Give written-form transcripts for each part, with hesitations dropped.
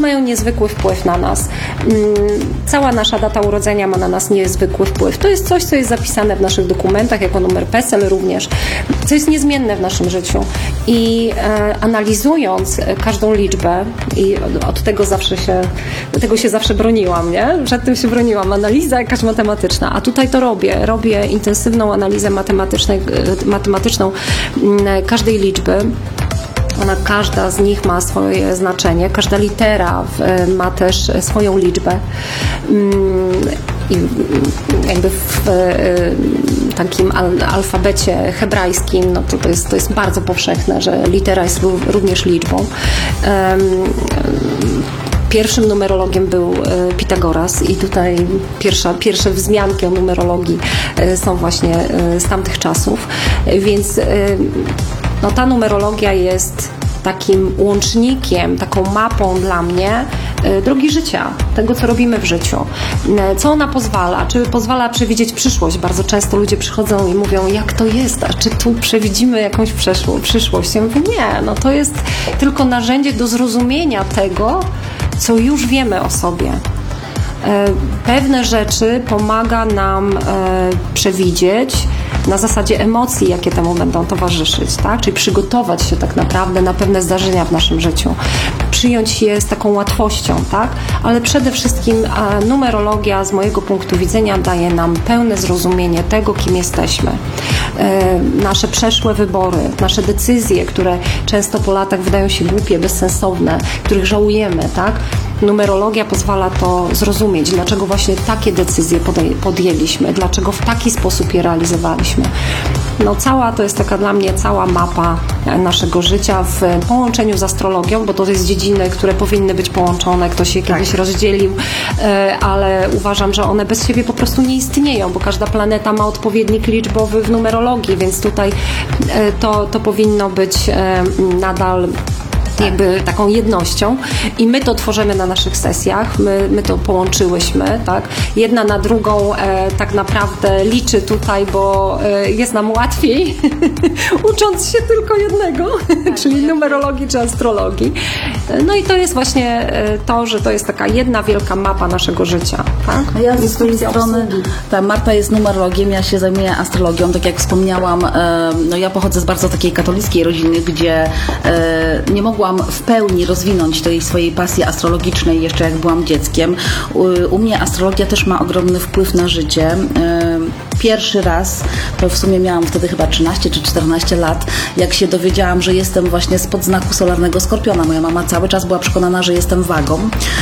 mają niezwykły wpływ na nas. Cała nasza data urodzenia ma na nas niezwykły wpływ. To jest coś, co jest zapisane w naszych dokumentach, jako numer PESEL również, co jest niezmienne w naszym życiu. I analizując każdą liczbę, i od tego się zawsze broniłam, nie? Przed tym się broniłam. Analiza jakaś matematyczna. A tutaj to robię. Robię intensywną analizę matematyczną każdej liczby. Każda z nich ma swoje znaczenie, każda litera ma też swoją liczbę. I jakby w takim alfabecie hebrajskim, no to jest bardzo powszechne, że litera jest również liczbą. Pierwszym numerologiem był Pitagoras i tutaj pierwsze wzmianki o numerologii są właśnie z tamtych czasów, więc no, ta numerologia jest takim łącznikiem, taką mapą dla mnie drogi życia, tego, co robimy w życiu. Co ona pozwala? Czy pozwala przewidzieć przyszłość? Bardzo często ludzie przychodzą i mówią, jak to jest? A czy tu przewidzimy jakąś przyszłość? Ja mówię, nie, no to jest tylko narzędzie do zrozumienia tego, co już wiemy o sobie. Pewne rzeczy pomaga nam przewidzieć na zasadzie emocji, jakie temu będą towarzyszyć, tak? Czyli przygotować się tak naprawdę na pewne zdarzenia w naszym życiu. Przyjąć je z taką łatwością, tak? Ale przede wszystkim numerologia z mojego punktu widzenia daje nam pełne zrozumienie tego, kim jesteśmy. Nasze przeszłe wybory, nasze decyzje, które często po latach wydają się głupie, bezsensowne, których żałujemy, tak? Numerologia pozwala to zrozumieć, dlaczego właśnie takie decyzje podjęliśmy, dlaczego w taki sposób je realizowaliśmy. No to jest taka dla mnie cała mapa naszego życia w połączeniu z astrologią, bo to jest dziedziny, które powinny być połączone, ktoś je kiedyś rozdzielił, ale uważam, że one bez siebie po prostu nie istnieją, bo każda planeta ma odpowiednik liczbowy w numerologii, więc tutaj to powinno być nadal jakby taką jednością i my to tworzymy na naszych sesjach, my to połączyłyśmy, tak? Jedna na drugą tak naprawdę liczy tutaj, bo jest nam łatwiej ucząc się tylko jednego, czyli numerologii czy astrologii. No i to jest właśnie to, że to jest taka jedna wielka mapa naszego życia, tak? A ja ze swojej strony, Marta jest numerologiem, ja się zajmuję astrologią, tak jak wspomniałam, no ja pochodzę z bardzo takiej katolickiej rodziny, gdzie nie mogłam w pełni rozwinąć tej swojej pasji astrologicznej jeszcze jak byłam dzieckiem. U mnie astrologia też ma ogromny wpływ na życie. Pierwszy raz, to w sumie miałam wtedy chyba 13 czy 14 lat, jak się dowiedziałam, że jestem właśnie spod znaku solarnego Skorpiona. Moja mama cały czas była przekonana, że jestem wagą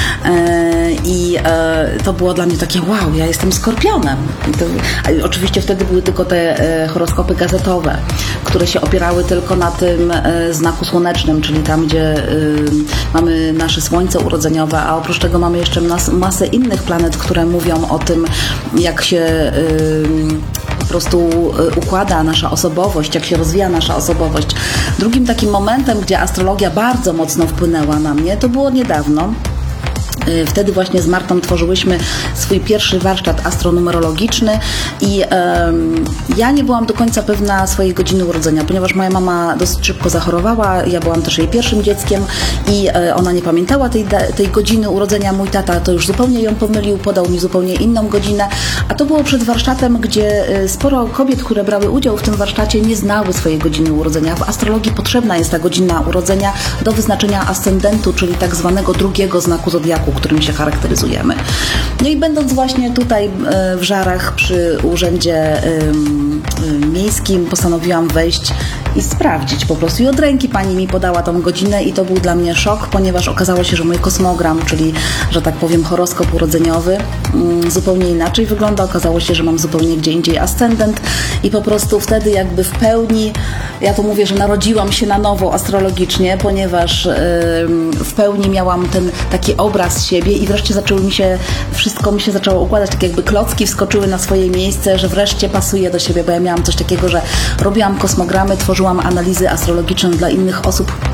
i to było dla mnie takie wow, ja jestem Skorpionem. Oczywiście wtedy były tylko te horoskopy gazetowe, które się opierały tylko na tym znaku słonecznym, czyli tam, gdzie mamy nasze słońce urodzeniowe, a oprócz tego mamy jeszcze masę innych planet, które mówią o tym, jak się po prostu układa nasza osobowość, jak się rozwija nasza osobowość. Drugim takim momentem, gdzie astrologia bardzo mocno wpłynęła na mnie, to było niedawno. Wtedy właśnie z Martą tworzyłyśmy swój pierwszy warsztat astronumerologiczny i ja nie byłam do końca pewna swojej godziny urodzenia, ponieważ moja mama dosyć szybko zachorowała, ja byłam też jej pierwszym dzieckiem i ona nie pamiętała tej godziny urodzenia. Mój tata to już zupełnie ją pomylił, podał mi zupełnie inną godzinę, a to było przed warsztatem, gdzie sporo kobiet, które brały udział w tym warsztacie, nie znały swojej godziny urodzenia. W astrologii potrzebna jest ta godzina urodzenia do wyznaczenia ascendentu, czyli tak zwanego drugiego znaku zodiaku, którym się charakteryzujemy. No i będąc właśnie tutaj w Żarach przy urzędzie miejskim, postanowiłam wejść i sprawdzić po prostu. I od ręki pani mi podała tą godzinę i to był dla mnie szok, ponieważ okazało się, że mój kosmogram, czyli, że tak powiem, horoskop urodzeniowy zupełnie inaczej wygląda. Okazało się, że mam zupełnie gdzie indziej ascendent i po prostu wtedy jakby w pełni, ja to mówię, że narodziłam się na nowo astrologicznie, ponieważ w pełni miałam ten taki obraz siebie i wreszcie wszystko mi się zaczęło układać, tak jakby klocki wskoczyły na swoje miejsce, że wreszcie pasuje do siebie, bo ja miałam coś takiego, że robiłam kosmogramy, tworzyłam analizy astrologiczne dla innych osób,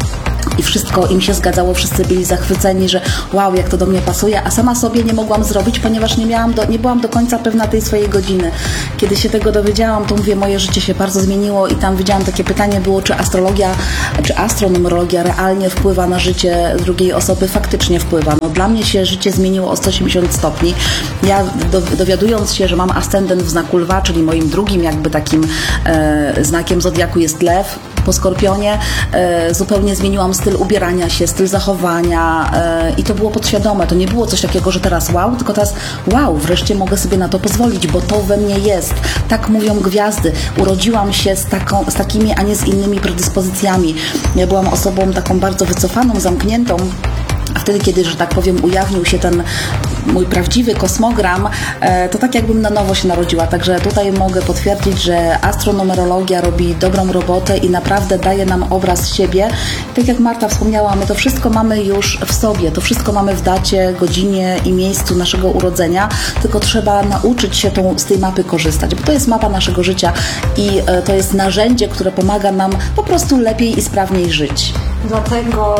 i wszystko im się zgadzało, wszyscy byli zachwyceni, że wow, jak to do mnie pasuje, a sama sobie nie mogłam zrobić, ponieważ nie byłam do końca pewna tej swojej godziny. Kiedy się tego dowiedziałam, to mówię, moje życie się bardzo zmieniło i tam widziałam takie pytanie było, czy astrologia, czy astronumerologia realnie wpływa na życie drugiej osoby, faktycznie wpływa. No, dla mnie się życie zmieniło o 180 stopni. Ja dowiadując się, że mam ascendent w znaku lwa, czyli moim drugim jakby takim znakiem zodiaku jest lew, po Skorpionie, zupełnie zmieniłam styl ubierania się, styl zachowania i to było podświadome. To nie było coś takiego, że teraz wow, tylko teraz wow, wreszcie mogę sobie na to pozwolić, bo to we mnie jest. Tak mówią gwiazdy. Urodziłam się z takimi, a nie z innymi predyspozycjami. Ja byłam osobą taką bardzo wycofaną, zamkniętą. A wtedy, kiedy, że tak powiem, ujawnił się ten mój prawdziwy kosmogram, to tak jakbym na nowo się narodziła. Także tutaj mogę potwierdzić, że astronumerologia robi dobrą robotę i naprawdę daje nam obraz siebie. Tak jak Marta wspomniała, my to wszystko mamy już w sobie, to wszystko mamy w dacie, godzinie i miejscu naszego urodzenia, tylko trzeba nauczyć się z tej mapy korzystać, bo to jest mapa naszego życia i to jest narzędzie, które pomaga nam po prostu lepiej i sprawniej żyć. Dlatego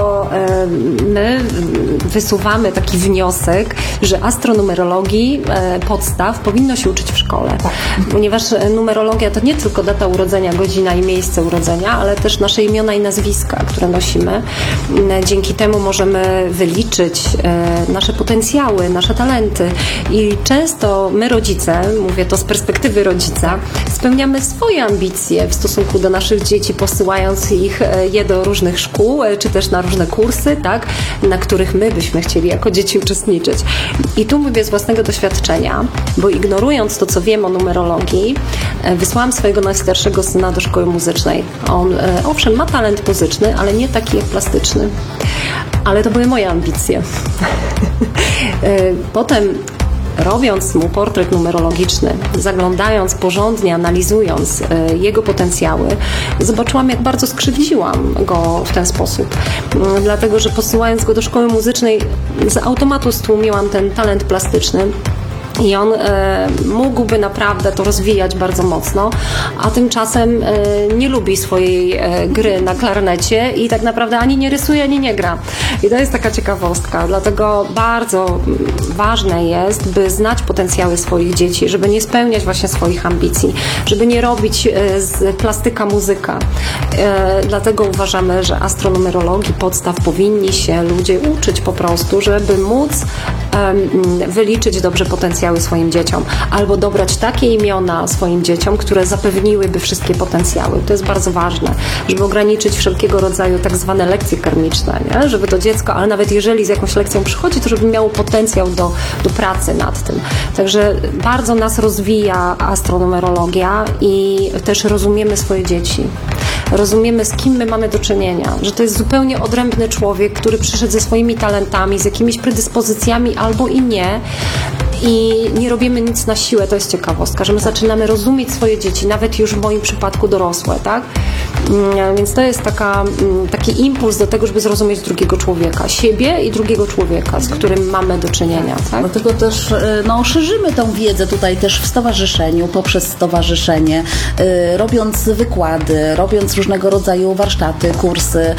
my wysuwamy taki wniosek, że astronumerologii podstaw powinno się uczyć w szkole. Ponieważ numerologia to nie tylko data urodzenia, godzina i miejsce urodzenia, ale też nasze imiona i nazwiska, które nosimy. Dzięki temu możemy wyliczyć nasze potencjały, nasze talenty. I często my rodzice, mówię to z perspektywy rodzica, spełniamy swoje ambicje w stosunku do naszych dzieci, posyłając je do różnych szkół, czy też na różne kursy, tak, na których my byśmy chcieli jako dzieci uczestniczyć. I tu mówię z własnego doświadczenia, bo ignorując to, co wiem o numerologii, wysłałam swojego najstarszego syna do szkoły muzycznej. On owszem ma talent muzyczny, ale nie taki jak plastyczny. Ale to były moje ambicje. Potem robiąc mu portret numerologiczny, zaglądając porządnie, analizując jego potencjały, zobaczyłam, jak bardzo skrzywdziłam go w ten sposób. Dlatego, że posyłając go do szkoły muzycznej, z automatu stłumiłam ten talent plastyczny. I on mógłby naprawdę to rozwijać bardzo mocno, a tymczasem nie lubi swojej gry na klarnecie i tak naprawdę ani nie rysuje, ani nie gra. I to jest taka ciekawostka. Dlatego bardzo ważne jest, by znać potencjały swoich dzieci, żeby nie spełniać właśnie swoich ambicji, żeby nie robić z plastyka muzyka. Dlatego uważamy, że astronumerologii podstaw powinni się ludzie uczyć po prostu, żeby móc wyliczyć dobrze potencjały swoim dzieciom, albo dobrać takie imiona swoim dzieciom, które zapewniłyby wszystkie potencjały. To jest bardzo ważne, żeby ograniczyć wszelkiego rodzaju tak zwane lekcje karmiczne, nie? Żeby to dziecko, ale nawet jeżeli z jakąś lekcją przychodzi, to żeby miało potencjał do pracy nad tym. Także bardzo nas rozwija astronumerologia i też rozumiemy swoje dzieci. Rozumiemy, z kim my mamy do czynienia, że to jest zupełnie odrębny człowiek, który przyszedł ze swoimi talentami, z jakimiś predyspozycjami albo i nie. I nie robimy nic na siłę, to jest ciekawostka, że my zaczynamy rozumieć swoje dzieci, nawet już w moim przypadku dorosłe, tak? Więc to jest taki impuls do tego, żeby zrozumieć drugiego człowieka, siebie i drugiego człowieka, z którym mamy do czynienia, tak? Dlatego też szerzymy tą wiedzę tutaj też w stowarzyszeniu, poprzez stowarzyszenie, robiąc wykłady, robiąc różnego rodzaju warsztaty, kursy,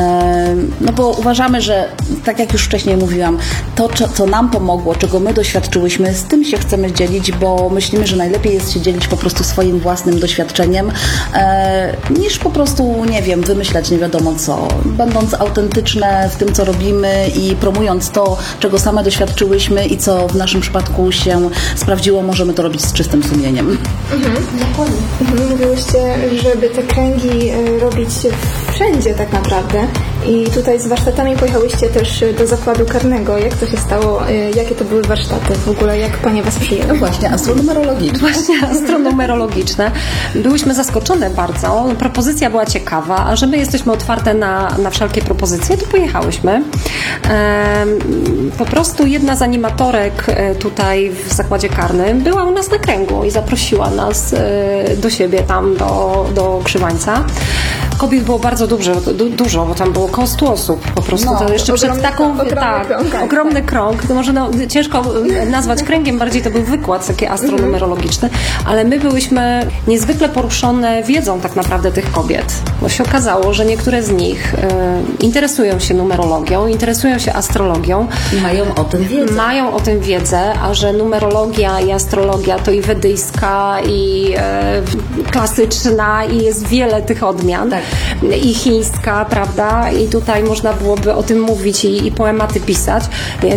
bo uważamy, że tak jak już wcześniej mówiłam, to, co nam pomogło, czego my doświadczyłyśmy, z tym się chcemy dzielić, bo myślimy, że najlepiej jest się dzielić po prostu swoim własnym doświadczeniem, niż po prostu, nie wiem, wymyślać nie wiadomo co. Będąc autentyczne w tym, co robimy i promując to, czego same doświadczyłyśmy i co w naszym przypadku się sprawdziło, możemy to robić z czystym sumieniem. Dokładnie. Mówiłyście, żeby te kręgi robić wszędzie tak naprawdę. I tutaj z warsztatami pojechałyście też do zakładu karnego. Jak to się stało? Jakie to były warsztaty? W ogóle jak Panie Was przyjęły? No właśnie, astronumerologiczne. Byłyśmy zaskoczone bardzo. Propozycja była ciekawa, a że my jesteśmy otwarte na wszelkie propozycje, to pojechałyśmy. Po prostu jedna z animatorek tutaj w zakładzie karnym była u nas na kręgu i zaprosiła nas do siebie tam do Krzywańca. kobiet było bardzo dużo, bo tam było około 100 osób po prostu. No, to jeszcze przed taką... ogromny krąg. To może ciężko nazwać kręgiem, bardziej to był wykład taki astronumerologiczny, ale my byłyśmy niezwykle poruszone wiedzą tak naprawdę tych kobiet, bo się okazało, że niektóre z nich interesują się numerologią, interesują się astrologią. I mają o tym wiedzę. Mają o tym wiedzę, a że numerologia i astrologia to i wedyjska, i klasyczna, i jest wiele tych odmian. Tak. I chińska, prawda? I tutaj można byłoby o tym mówić i poematy pisać.